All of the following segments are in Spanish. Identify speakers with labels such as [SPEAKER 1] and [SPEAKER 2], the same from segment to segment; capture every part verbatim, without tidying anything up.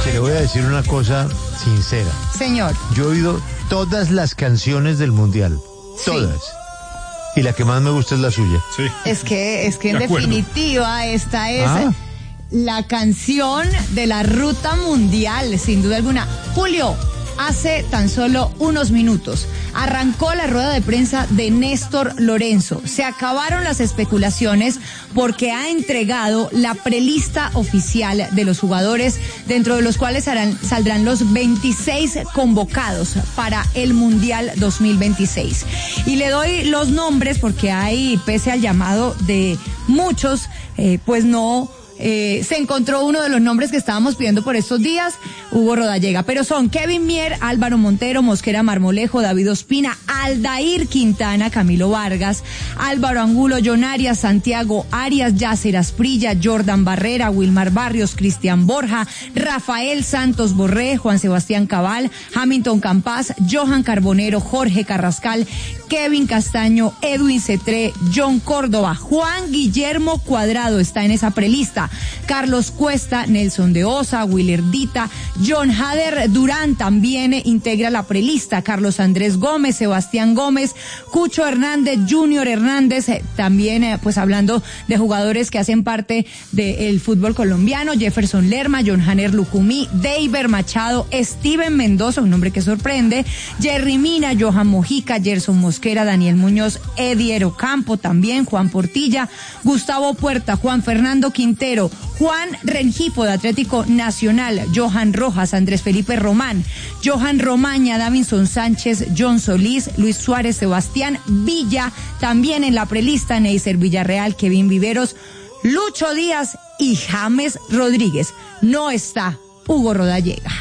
[SPEAKER 1] Se le voy a decir una cosa sincera.
[SPEAKER 2] Señor.
[SPEAKER 1] Yo he oído todas las canciones del Mundial. Todas. Sí. Y la que más me gusta es la suya.
[SPEAKER 3] Sí.
[SPEAKER 2] Es que, es que en
[SPEAKER 3] De acuerdo.
[SPEAKER 2] definitiva esta es
[SPEAKER 1] Ah.
[SPEAKER 2] la canción de la ruta mundial, sin duda alguna. Julio, hace tan solo unos minutos arrancó la rueda de prensa de Néstor Lorenzo. Se acabaron las especulaciones porque ha entregado la prelista oficial de los jugadores, dentro de los cuales harán, saldrán los veintiséis convocados para el Mundial dos mil veintiséis. Y le doy los nombres porque hay, pese al llamado de muchos, eh, pues no... Eh, se encontró uno de los nombres que estábamos pidiendo por estos días, Hugo Rodallega, pero son Kevin Mier, Álvaro Montero, Mosquera Marmolejo, David Ospina, Aldair Quintana, Camilo Vargas, Álvaro Angulo, John Arias, Santiago Arias, Yasser Asprilla, Jordan Barrera, Wilmar Barrios, Cristian Borja, Rafael Santos Borré, Juan Sebastián Cabal, Hamilton Campas, Johan Carbonero, Jorge Carrascal, Kevin Castaño, Edwin Cetré, John Córdoba, Juan Guillermo Cuadrado está en esa prelista, Carlos Cuesta, Nelson de Osa, Willer Dita, John Hader Durán también integra la prelista, Carlos Andrés Gómez, Sebastián Gómez, Cucho Hernández, Junior Hernández, eh, también eh, pues hablando de jugadores que hacen parte del fútbol colombiano, Jefferson Lerma, John Hanner Lucumí, Deiber Machado, Steven Mendoza, un nombre que sorprende, Jerry Mina, Johan Mojica, Gerson Mosquera, Daniel Muñoz, Eddie Ocampo también, Juan Portilla, Gustavo Puerta, Juan Fernando Quintero, Juan Rengifo de Atlético Nacional, Johan Rojas, Andrés Felipe Román, Johan Romaña, Davinson Sánchez, John Solís, Luis Suárez, Sebastián Villa, también en la prelista Neiser Villarreal, Kevin Viveros, Lucho Díaz y James Rodríguez. No está Hugo Rodallega.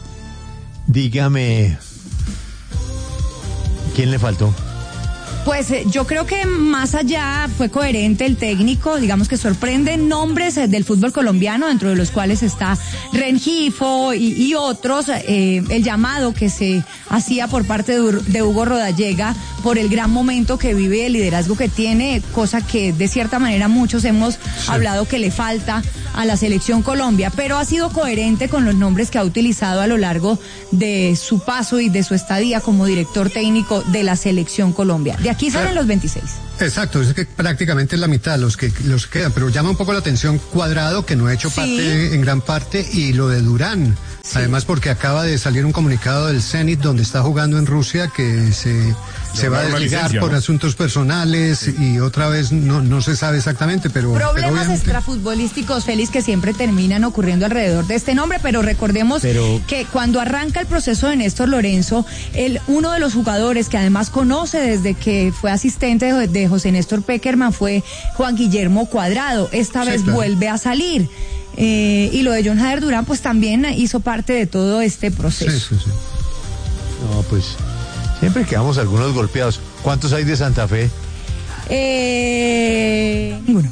[SPEAKER 1] Dígame, ¿quién le faltó?
[SPEAKER 2] Pues eh, yo creo que más allá fue coherente el técnico, digamos que sorprende nombres eh, del fútbol colombiano, dentro de los cuales está Rengifo y, y otros, eh, el llamado que se hacía por parte de, de Hugo Rodallega por el gran momento que vive, el liderazgo que tiene, cosa que de cierta manera muchos hemos sí. hablado que le falta a la selección Colombia, pero ha sido coherente con los nombres que ha utilizado a lo largo de su paso y de su estadía como director técnico de la selección Colombia. De aquí salen los veintiséis.
[SPEAKER 4] Exacto, es que prácticamente es la mitad los que los que quedan, pero llama un poco la atención Cuadrado, que no ha hecho sí. parte en gran parte, y lo de Durán. Sí. Además porque acaba de salir un comunicado del Zenit donde está jugando en Rusia que se, se va a desligar por ¿no? asuntos personales y otra vez no, no se sabe exactamente, pero...
[SPEAKER 2] Problemas
[SPEAKER 4] pero obviamente...
[SPEAKER 2] extrafutbolísticos, Félix, que siempre terminan ocurriendo alrededor de este nombre, pero recordemos pero... que cuando arranca el proceso de Néstor Lorenzo, el, uno de los jugadores que además conoce desde que fue asistente de, de José Néstor Peckerman fue Juan Guillermo Cuadrado. Esta sí, vez claro. vuelve a salir. Eh, y lo de John Hader Durán pues también hizo parte de todo este proceso.
[SPEAKER 4] Sí, sí, sí.
[SPEAKER 1] No, pues siempre quedamos algunos golpeados. ¿Cuántos hay de Santa Fe?
[SPEAKER 2] Eh, ninguno.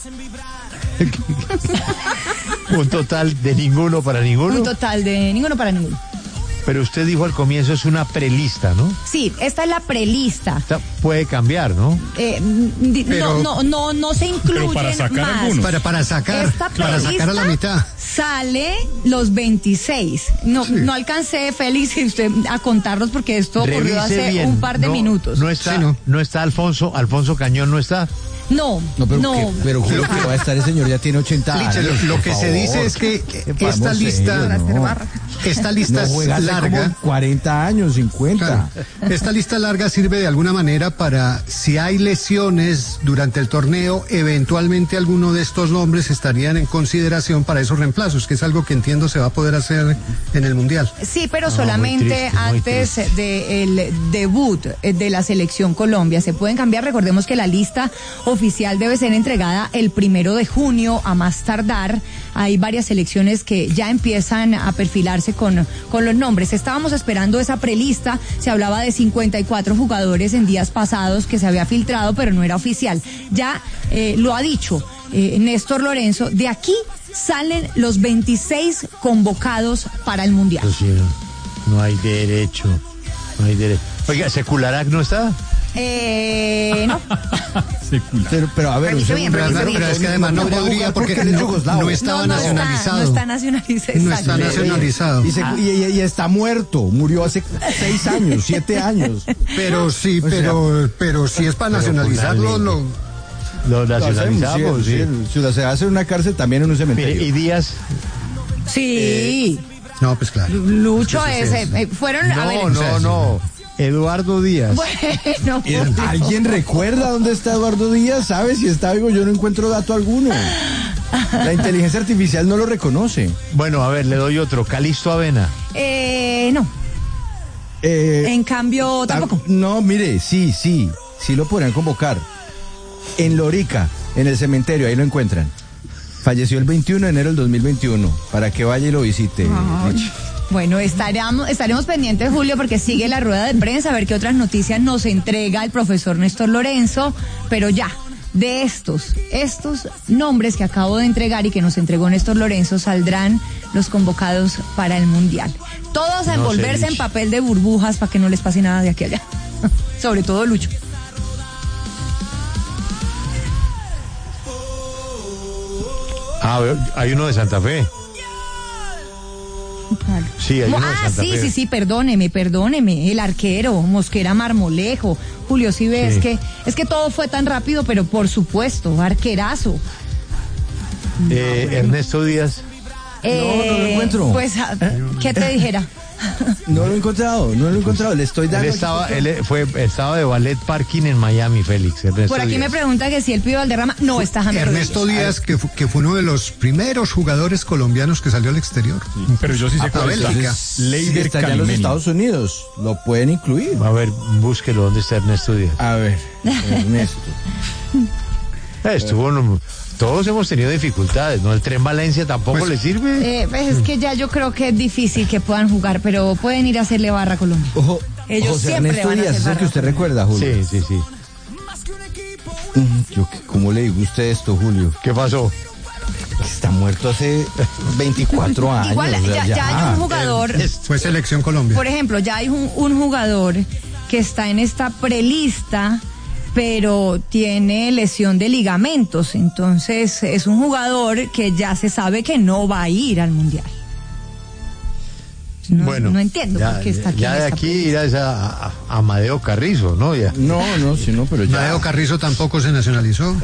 [SPEAKER 1] Un total de ninguno para ninguno.
[SPEAKER 2] Un total de ninguno para ninguno.
[SPEAKER 1] Pero usted dijo al comienzo es una prelista, ¿no?
[SPEAKER 2] Sí, esta es la prelista.
[SPEAKER 1] Esta puede cambiar, ¿no?
[SPEAKER 2] Eh,
[SPEAKER 4] pero,
[SPEAKER 2] no, no, no, no se incluyen
[SPEAKER 3] pero para sacar
[SPEAKER 2] más.
[SPEAKER 3] algunos.
[SPEAKER 4] Para, para sacar,
[SPEAKER 2] Esta
[SPEAKER 4] para sacar a la mitad.
[SPEAKER 2] Sale los veintiséis. No, sí. no alcancé, Félix, usted a contarlos porque esto
[SPEAKER 1] Revise
[SPEAKER 2] ocurrió hace
[SPEAKER 1] bien.
[SPEAKER 2] un par de
[SPEAKER 1] no,
[SPEAKER 2] minutos.
[SPEAKER 1] No está,
[SPEAKER 4] sí, no.
[SPEAKER 1] no está Alfonso, Alfonso Cañón no está.
[SPEAKER 2] No,
[SPEAKER 5] no, pero,
[SPEAKER 2] no.
[SPEAKER 5] Que, pero juro que va a estar el señor, ya tiene ochenta años.
[SPEAKER 4] Lo, lo que se dice es que esta lista,
[SPEAKER 5] serio, no.
[SPEAKER 4] esta lista
[SPEAKER 5] no
[SPEAKER 4] es larga.
[SPEAKER 5] Como cuarenta años, cincuenta.
[SPEAKER 4] Claro. Esta lista larga sirve de alguna manera para, si hay lesiones durante el torneo, eventualmente alguno de estos nombres estarían en consideración para esos reemplazos, que es algo que entiendo se va a poder hacer en el Mundial.
[SPEAKER 2] Sí, pero
[SPEAKER 1] no,
[SPEAKER 2] solamente
[SPEAKER 1] triste,
[SPEAKER 2] antes del debut de la selección Colombia. Se pueden cambiar, recordemos que la lista oficial debe ser entregada el primero de junio a más tardar. Hay varias selecciones que ya empiezan a perfilarse con, con los nombres. Estábamos esperando esa prelista, se hablaba de cincuenta y cuatro jugadores en días pasados que se había filtrado, pero no era oficial. Ya eh, lo ha dicho eh, Néstor Lorenzo, de aquí salen los veintiséis convocados para el Mundial.
[SPEAKER 1] Pues sí, no, no hay derecho, no hay derecho. Oiga, ¿Secularac no está?
[SPEAKER 2] Eh, no.
[SPEAKER 3] Espectacular.
[SPEAKER 5] Pero, pero a ver,
[SPEAKER 2] Revise
[SPEAKER 5] un
[SPEAKER 2] bien,
[SPEAKER 5] segundo,
[SPEAKER 2] revise bien.
[SPEAKER 4] Pero es que además no podría porque
[SPEAKER 5] él es
[SPEAKER 4] no,
[SPEAKER 5] yugoslavo.
[SPEAKER 4] no estaba
[SPEAKER 2] no, no
[SPEAKER 4] nacionalizado.
[SPEAKER 2] Está, no está nacionalizado.
[SPEAKER 4] No está
[SPEAKER 2] exacto.
[SPEAKER 4] nacionalizado.
[SPEAKER 5] Y, se- y- y- y está muerto, murió hace seis años, siete años.
[SPEAKER 4] Pero sí,
[SPEAKER 5] O sea,
[SPEAKER 4] pero, pero si es para
[SPEAKER 1] pero
[SPEAKER 4] nacionalizarlo,
[SPEAKER 1] fue una
[SPEAKER 4] lo,
[SPEAKER 1] Lo
[SPEAKER 5] Lo hacemos,
[SPEAKER 1] nacionalizamos, sí.
[SPEAKER 5] sí, sí, se hace en una cárcel, también en un cementerio.
[SPEAKER 1] Mire, y Díaz,
[SPEAKER 2] Sí.
[SPEAKER 4] no, pues claro.
[SPEAKER 2] Lucho
[SPEAKER 4] Es que sí,
[SPEAKER 2] ese.
[SPEAKER 4] sí.
[SPEAKER 2] eh, fueron, a ver.
[SPEAKER 1] no, no, no, Eduardo Díaz.
[SPEAKER 2] Bueno,
[SPEAKER 5] Eh, ¿Alguien recuerda dónde está Eduardo Díaz? ¿Sabe si está vivo? Yo no encuentro dato alguno. La inteligencia artificial no lo reconoce.
[SPEAKER 1] Bueno, a ver, le doy otro. Calixto Avena.
[SPEAKER 2] eh, no.
[SPEAKER 5] Eh,
[SPEAKER 2] En cambio, tampoco.
[SPEAKER 5] ah, No, mire, sí, sí, sí lo podrían convocar. En Lorica, en el cementerio, ahí lo encuentran. Falleció el veintiuno de enero del dos mil veintiuno, para que vaya y lo visite.
[SPEAKER 2] Ay. Bueno, estaremos, estaremos pendientes, Julio, porque sigue la rueda de prensa, a ver qué otras noticias nos entrega el profesor Néstor Lorenzo, pero ya, de estos, estos nombres que acabo de entregar y que nos entregó Néstor Lorenzo, saldrán los convocados para el Mundial. Todos a
[SPEAKER 1] No
[SPEAKER 2] envolverse
[SPEAKER 1] sé,
[SPEAKER 2] en
[SPEAKER 1] Lich.
[SPEAKER 2] papel de burbujas para que no les pase nada de aquí a allá. Sobre todo Lucho.
[SPEAKER 1] Ah, veo, hay uno de Santa Fe.
[SPEAKER 2] ¿Cuál?
[SPEAKER 1] Sí, hay uno de
[SPEAKER 2] Ah,
[SPEAKER 1] Santa
[SPEAKER 2] sí,
[SPEAKER 1] Fe.
[SPEAKER 2] sí, sí, perdóneme, perdóneme. El arquero, Mosquera Marmolejo. Julio, sí ve,
[SPEAKER 1] Sí.
[SPEAKER 2] es que, es que todo fue tan rápido, pero por supuesto, arquerazo.
[SPEAKER 1] Eh, Ernesto Díaz.
[SPEAKER 5] no lo encuentro.
[SPEAKER 2] Pues, ah, ¿qué te dijera?
[SPEAKER 5] No lo he encontrado, no lo he encontrado. Le estoy
[SPEAKER 1] Él
[SPEAKER 5] dando.
[SPEAKER 1] estaba, él fue, estaba de ballet parking en Miami, Félix. Ernesto
[SPEAKER 2] Por aquí
[SPEAKER 1] Díaz.
[SPEAKER 2] me pregunta que si el pibe Valderrama. No, está James
[SPEAKER 4] Ernesto
[SPEAKER 2] Rodríguez.
[SPEAKER 4] Díaz, que, fu- que fue uno de los primeros jugadores colombianos que salió al exterior.
[SPEAKER 3] Pero yo sí sé
[SPEAKER 4] A
[SPEAKER 3] cuál es.
[SPEAKER 4] Bélgica.
[SPEAKER 3] Es Leiber
[SPEAKER 5] Está allá en los
[SPEAKER 3] Calimeni.
[SPEAKER 5] Estados Unidos. Lo pueden incluir.
[SPEAKER 1] A ver, búsquelo, ¿dónde está Ernesto Díaz?
[SPEAKER 5] A ver, Ernesto.
[SPEAKER 1] Eh, Estuvo, no- todos hemos tenido dificultades, ¿no? El Tren Valencia tampoco
[SPEAKER 4] Pues-
[SPEAKER 1] le sirve.
[SPEAKER 2] Eh, pues es que ya yo creo que es difícil que puedan jugar, pero pueden ir a hacerle barra a Colombia.
[SPEAKER 5] Ojo,
[SPEAKER 2] Ellos
[SPEAKER 5] José
[SPEAKER 2] siempre
[SPEAKER 5] Ernesto
[SPEAKER 2] van a
[SPEAKER 5] Díaz,
[SPEAKER 2] hacer
[SPEAKER 5] es el que
[SPEAKER 2] barra.
[SPEAKER 5] usted recuerda, Julio.
[SPEAKER 1] Sí, sí, sí.
[SPEAKER 5] Mm, Yo, ¿qué- ¿Cómo le digo a usted esto, Julio?
[SPEAKER 1] ¿Qué pasó?
[SPEAKER 5] Está muerto hace veinticuatro años.
[SPEAKER 2] Igual,
[SPEAKER 5] o sea,
[SPEAKER 2] ya, ya hay un jugador.
[SPEAKER 4] Fue selección Colombia.
[SPEAKER 2] Por ejemplo, ya hay un, un jugador que está en esta prelista, pero tiene lesión de ligamentos. Entonces, es un jugador que ya se sabe que no va a ir al Mundial. No,
[SPEAKER 1] bueno,
[SPEAKER 2] no entiendo
[SPEAKER 1] ya,
[SPEAKER 2] por qué está aquí.
[SPEAKER 1] ya
[SPEAKER 2] en
[SPEAKER 1] de
[SPEAKER 2] esta
[SPEAKER 1] aquí
[SPEAKER 2] prelista.
[SPEAKER 1] ir a, esa, a, a Amadeo Carrizo, ¿no? Ya.
[SPEAKER 5] No, no, sí, no, pero ya.
[SPEAKER 4] Nadeo Carrizo tampoco se nacionalizó.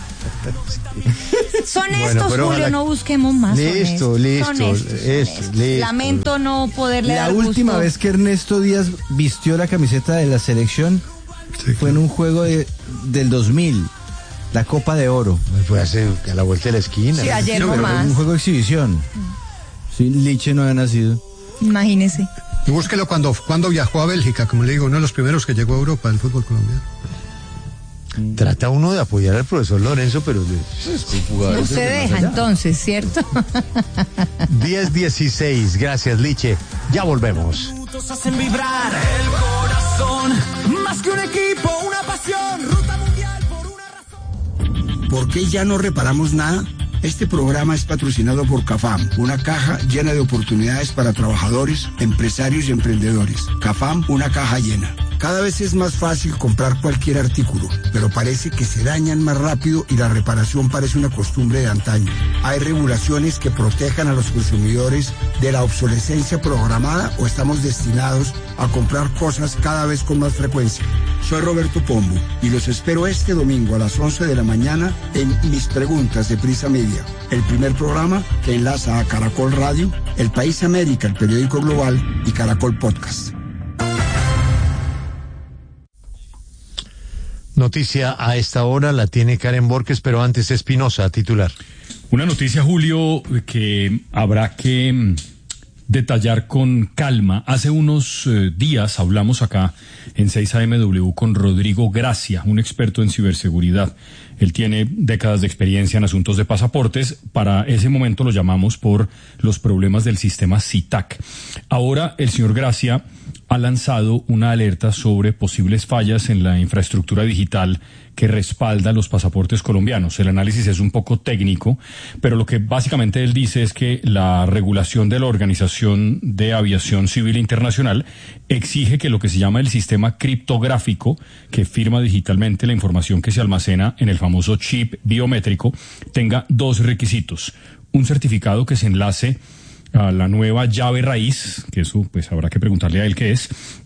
[SPEAKER 2] Son
[SPEAKER 1] Bueno,
[SPEAKER 2] estos,
[SPEAKER 1] pero
[SPEAKER 2] Julio,
[SPEAKER 1] ojalá-
[SPEAKER 2] no busquemos más. son
[SPEAKER 1] Listo,
[SPEAKER 2] estos,
[SPEAKER 1] listo,
[SPEAKER 2] son estos, son
[SPEAKER 1] eso,
[SPEAKER 2] estos.
[SPEAKER 1] listo.
[SPEAKER 2] Lamento no poderle
[SPEAKER 5] La
[SPEAKER 2] dar
[SPEAKER 5] última
[SPEAKER 2] gusto.
[SPEAKER 5] vez que Ernesto Díaz vistió la camiseta de la selección
[SPEAKER 4] Sí,
[SPEAKER 5] fue en un juego de, del dos mil, la Copa de Oro.
[SPEAKER 1] Fue hace a la vuelta de la esquina.
[SPEAKER 2] Sí, ayer
[SPEAKER 5] No,
[SPEAKER 2] no
[SPEAKER 5] pero
[SPEAKER 2] más.
[SPEAKER 5] un juego de exhibición. Sí, Liche no había nacido.
[SPEAKER 2] Imagínese.
[SPEAKER 4] Y búsquelo cuando, cuando viajó a Bélgica, como le digo, uno de los primeros que llegó a Europa del fútbol colombiano.
[SPEAKER 1] Trata uno de apoyar al profesor Lorenzo, pero
[SPEAKER 2] No se deja entonces, ¿cierto?
[SPEAKER 1] diez dieciséis, gracias Liche. Ya volvemos.
[SPEAKER 6] Juntos hacen vibrar el corazón. Más que un equipo, una pasión. Ruta mundial por una razón.
[SPEAKER 7] ¿Por qué ya no reparamos nada? Este programa es patrocinado por CAFAM, una caja llena de oportunidades para trabajadores, empresarios y emprendedores. CAFAM, una caja llena. Cada vez es más fácil comprar cualquier artículo, pero parece que se dañan más rápido y la reparación parece una costumbre de antaño. ¿Hay regulaciones que protejan a los consumidores de la obsolescencia programada o estamos destinados a comprar cosas cada vez con más frecuencia? Soy Roberto Pombo y los espero este domingo a las once de la mañana en Mis Preguntas de Prisa Media, el primer programa que enlaza a Caracol Radio, El País América, el periódico global y Caracol Podcast.
[SPEAKER 1] Noticia a esta hora la tiene Karen Borges, pero antes Espinosa, titular.
[SPEAKER 3] Una noticia, Julio, que habrá que mm, detallar con calma. Hace unos eh, días hablamos acá en seis A M W con Rodrigo Gracia, un experto en ciberseguridad. Él tiene décadas de experiencia en asuntos de pasaportes. Para ese momento lo llamamos por los problemas del sistema C I T A C. Ahora el señor Gracia ha lanzado una alerta sobre posibles fallas en la infraestructura digital que respalda los pasaportes colombianos. El análisis es un poco técnico, pero lo que básicamente él dice es que la regulación de la Organización de Aviación Civil Internacional exige que lo que se llama el sistema criptográfico, que firma digitalmente la información que se almacena en el famoso chip biométrico, tenga dos requisitos. Un certificado que se enlace a la nueva llave raíz, que eso pues habrá que preguntarle a él qué es,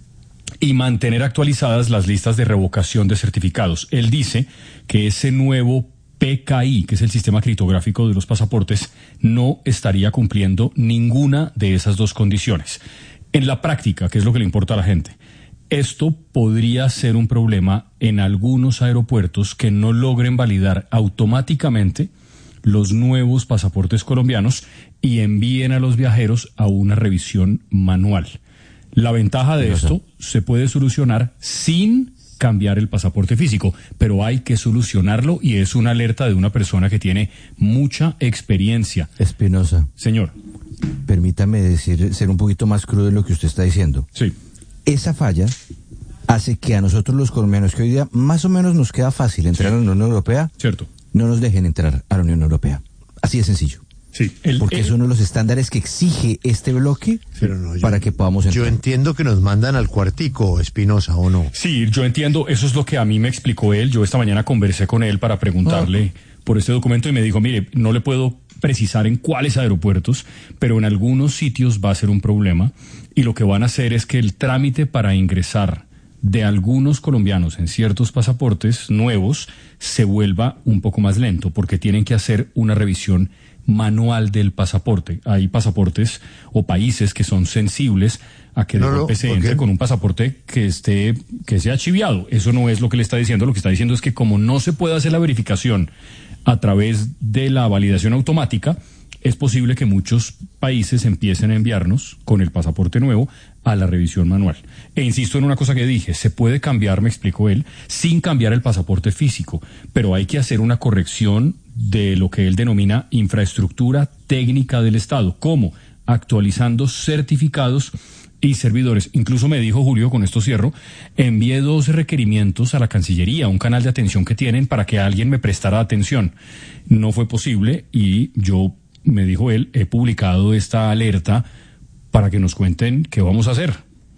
[SPEAKER 3] y mantener actualizadas las listas de revocación de certificados. Él dice que ese nuevo P K I, que es el sistema criptográfico de los pasaportes, no estaría cumpliendo ninguna de esas dos condiciones. En la práctica, que es lo que le importa a la gente, esto podría ser un problema en algunos aeropuertos que no logren validar automáticamente los nuevos pasaportes colombianos y envíen a los viajeros a una revisión manual. La ventaja de esto se puede solucionar sin cambiar el pasaporte físico, pero hay que solucionarlo y es una alerta de una persona que tiene mucha experiencia.
[SPEAKER 5] Espinosa.
[SPEAKER 3] Señor.
[SPEAKER 5] Permítame decir, ser un poquito más crudo en lo que usted está diciendo.
[SPEAKER 3] Sí.
[SPEAKER 5] Esa falla hace que a nosotros los colombianos, que hoy día más o menos nos queda fácil entrar sí. a la Unión Europea,
[SPEAKER 3] cierto,
[SPEAKER 5] no nos dejen entrar a la Unión Europea. Así de sencillo.
[SPEAKER 3] Sí, el,
[SPEAKER 5] porque
[SPEAKER 3] el,
[SPEAKER 5] es uno de los estándares que exige este bloque
[SPEAKER 1] pero no, yo,
[SPEAKER 5] para que podamos entrar.
[SPEAKER 1] Yo entiendo que nos mandan al cuartico, Espinosa, ¿o no?
[SPEAKER 3] Sí, yo entiendo, eso es lo que a mí me explicó él. Yo esta mañana conversé con él para preguntarle oh. por este documento y me dijo, mire, no le puedo precisar en cuáles aeropuertos, pero en algunos sitios va a ser un problema y lo que van a hacer es que el trámite para ingresar de algunos colombianos en ciertos pasaportes nuevos se vuelva un poco más lento porque tienen que hacer una revisión manual del pasaporte. Hay pasaportes o países que son sensibles a que de
[SPEAKER 1] no,
[SPEAKER 3] golpe
[SPEAKER 1] no,
[SPEAKER 3] se entre
[SPEAKER 1] okay.
[SPEAKER 3] con un pasaporte que esté, que sea chiviado. Eso no es lo que le está diciendo. Lo que está diciendo es que como no se puede hacer la verificación a través de la validación automática, es posible que muchos países empiecen a enviarnos con el pasaporte nuevo a la revisión manual. E insisto en una cosa que dije, se puede cambiar, me explicó él, sin cambiar el pasaporte físico, pero hay que hacer una corrección de lo que él denomina infraestructura técnica del Estado. ¿Cómo? Actualizando certificados y servidores. Incluso me dijo Julio, con esto cierro, envié dos requerimientos a la Cancillería, un canal de atención que tienen para que alguien me prestara atención. No fue posible y yo, me dijo él, he publicado esta alerta para que nos cuenten qué vamos a hacer.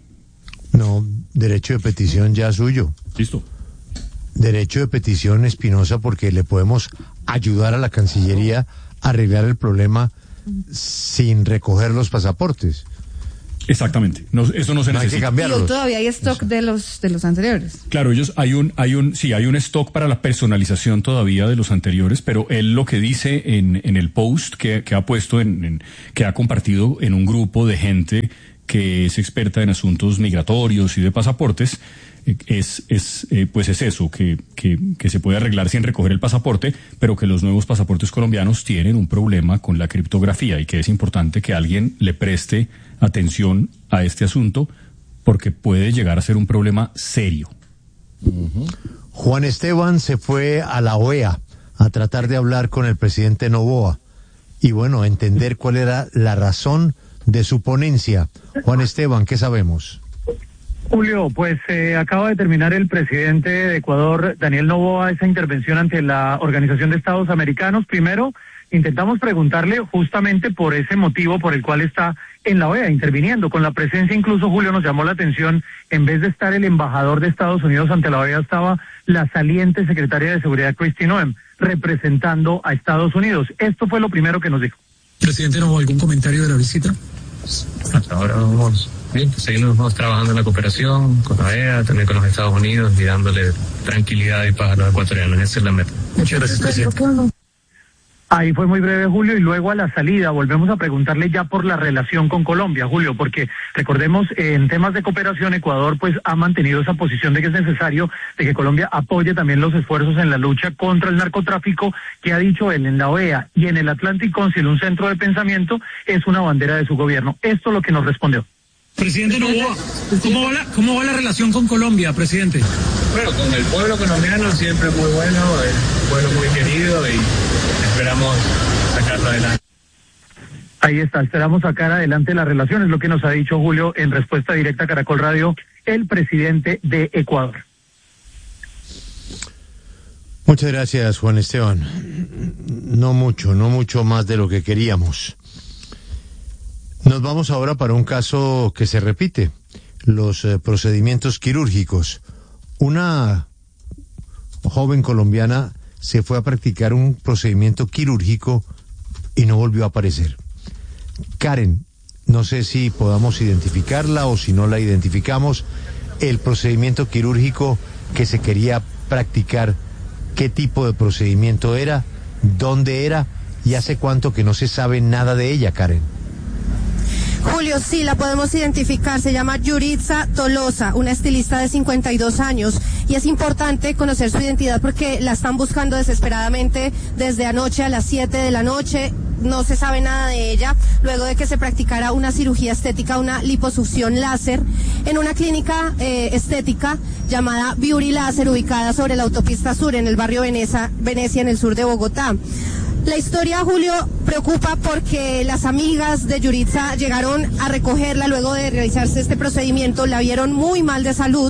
[SPEAKER 1] No, derecho de petición ya suyo.
[SPEAKER 3] Listo.
[SPEAKER 1] Derecho de petición, Espinosa, porque le podemos ayudar a la Cancillería a arreglar el problema sin recoger los pasaportes.
[SPEAKER 3] Exactamente. No, eso no se
[SPEAKER 1] no
[SPEAKER 3] necesita.
[SPEAKER 1] Hay que cambiarlos.
[SPEAKER 2] Pero todavía hay stock de los de los anteriores.
[SPEAKER 3] Claro, ellos hay un hay un sí, hay un stock para la personalización todavía de los anteriores, pero él lo que dice en en el post que, que ha puesto en, en que ha compartido en un grupo de gente que es experta en asuntos migratorios y de pasaportes, es es eh, pues es eso, que, que que se puede arreglar sin recoger el pasaporte, pero que los nuevos pasaportes colombianos tienen un problema con la criptografía y que es importante que alguien le preste atención a este asunto porque puede llegar a ser un problema serio.
[SPEAKER 1] Uh-huh. Juan Esteban se fue a la O E A a tratar de hablar con el presidente Noboa y bueno, entender cuál era la razón de su ponencia. Juan Esteban, ¿qué sabemos?
[SPEAKER 8] Julio, pues eh, acaba de terminar el presidente de Ecuador, Daniel Noboa, esa intervención ante la Organización de Estados Americanos. Primero, intentamos preguntarle justamente por ese motivo por el cual está en la O E A interviniendo. Con la presencia, incluso, Julio, nos llamó la atención, en vez de estar el embajador de Estados Unidos ante la O E A, estaba la saliente secretaria de Seguridad, Kristi Noem, representando a Estados Unidos. Esto fue lo primero que nos dijo.
[SPEAKER 9] Presidente, ¿no hubo algún comentario de la visita?
[SPEAKER 10] Hasta ahora vamos bien, seguimos trabajando en la cooperación con la O E A, también con los Estados Unidos y dándole tranquilidad y paz a los ecuatorianos. Esa es la meta.
[SPEAKER 9] Muchas gracias, presidente.
[SPEAKER 8] Ahí fue muy breve, Julio, y luego a la salida volvemos a preguntarle ya por la relación con Colombia, Julio, porque recordemos, en temas de cooperación, Ecuador pues ha mantenido esa posición de que es necesario de que Colombia apoye también los esfuerzos en la lucha contra el narcotráfico, que ha dicho él en la O E A y en el Atlantic Council, un centro de pensamiento, es una bandera de su gobierno. Esto es lo que nos respondió.
[SPEAKER 9] Presidente Noboa, ¿cómo va la, cómo va la relación con Colombia, presidente?
[SPEAKER 10] Bueno, con el pueblo colombiano siempre muy bueno, el pueblo muy querido y esperamos sacarlo adelante.
[SPEAKER 8] Ahí está, esperamos sacar adelante la relación, es lo que nos ha dicho Julio en respuesta directa a Caracol Radio, el presidente de Ecuador.
[SPEAKER 1] Muchas gracias, Juan Esteban. No mucho, no mucho más de lo que queríamos. Nos vamos ahora para un caso que se repite, los eh, procedimientos quirúrgicos. Una joven colombiana se fue a practicar un procedimiento quirúrgico y no volvió a aparecer. Karen, no sé si podamos identificarla o si no la identificamos, el procedimiento quirúrgico que se quería practicar, qué tipo de procedimiento era, dónde era y hace cuánto que no se sabe nada de ella, Karen.
[SPEAKER 11] Julio, sí, la podemos identificar, se llama Yuritza Tolosa, una estilista de cincuenta y dos años, y es importante conocer su identidad porque la están buscando desesperadamente desde anoche a las siete de la noche. No se sabe nada de ella, luego de que se practicara una cirugía estética, una liposucción láser, en una clínica eh, estética llamada Beauty Láser, ubicada sobre la autopista sur, en el barrio Venecia, Venecia, en el sur de Bogotá. La historia, Julio, preocupa porque las amigas de Yuritza llegaron a recogerla luego de realizarse este procedimiento, la vieron muy mal de salud,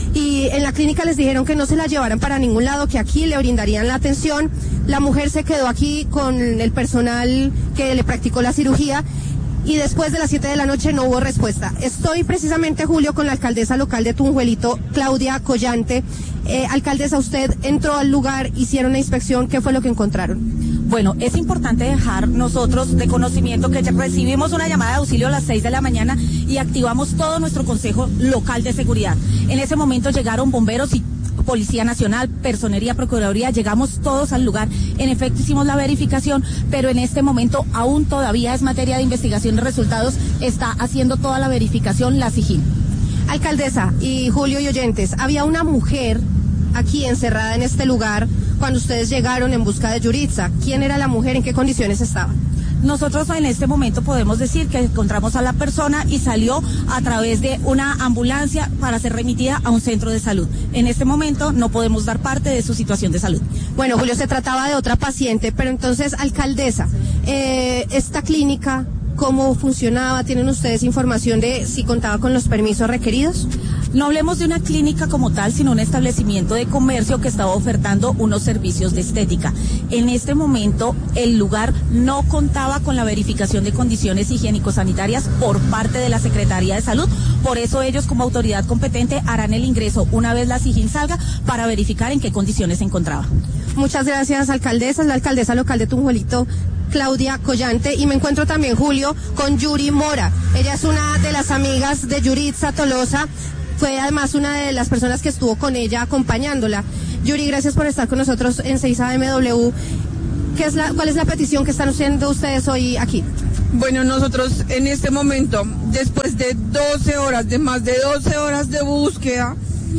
[SPEAKER 11] y en la clínica les dijeron que no se la llevaran para ningún lado, que aquí le brindarían la atención. La mujer se quedó aquí con el personal que le practicó la cirugía y después de las siete de la noche no hubo respuesta. Estoy precisamente, Julio, con la alcaldesa local de Tunjuelito, Claudia Collante. Eh, alcaldesa, usted entró al lugar, hicieron la inspección, ¿qué fue lo que encontraron?
[SPEAKER 12] Bueno, es importante dejar nosotros de conocimiento que recibimos una llamada de auxilio a las seis de la mañana y activamos todo nuestro Consejo Local de Seguridad. En ese momento llegaron bomberos y Policía Nacional, Personería, Procuraduría, llegamos todos al lugar. En efecto, hicimos la verificación, pero en este momento aún todavía es materia de investigación de resultados. Está haciendo toda la verificación la SIJIN.
[SPEAKER 11] Alcaldesa y Julio y oyentes, había una mujer aquí encerrada en este lugar cuando ustedes llegaron en busca de Yuritza. ¿Quién era la mujer? ¿En qué condiciones estaba?
[SPEAKER 12] Nosotros en este momento podemos decir que encontramos a la persona y salió a través de una ambulancia para ser remitida a un centro de salud. En este momento no podemos dar parte de su situación de salud.
[SPEAKER 11] Bueno, Julio, se trataba de otra paciente, pero entonces, alcaldesa, eh, esta clínica, ¿cómo funcionaba? ¿Tienen ustedes información de si contaba con los permisos requeridos?
[SPEAKER 12] No hablemos de una clínica como tal, sino un establecimiento de comercio que estaba ofertando unos servicios de estética. En este momento, el lugar no contaba con la verificación de condiciones higiénico-sanitarias por parte de la Secretaría de Salud. Por eso ellos, como autoridad competente, harán el ingreso una vez la SIJIN salga para verificar en qué condiciones se encontraba.
[SPEAKER 11] Muchas gracias, alcaldesa. Es la alcaldesa local de Tunjuelito, Claudia Collante, y me encuentro también, Julio, con Yuri Mora. Ella es una de las amigas de Yuritza Tolosa. Fue además una de las personas que estuvo con ella acompañándola. Yuri, gracias por estar con nosotros en seis A M W. ¿Qué es la, ¿Cuál es la petición que están haciendo ustedes hoy aquí?
[SPEAKER 13] Bueno, nosotros en este momento, después de doce horas, de más de doce horas de búsqueda,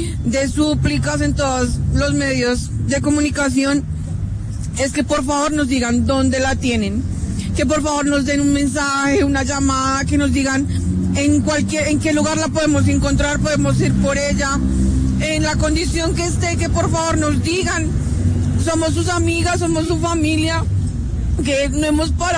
[SPEAKER 13] de súplicas en todos los medios de comunicación, es que por favor nos digan dónde la tienen. Que por favor nos den un mensaje, una llamada, que nos digan en cualquier, en qué lugar la podemos encontrar, podemos ir por ella, en la condición que esté, que por favor nos digan. Somos sus amigas, somos su familia, que no hemos parado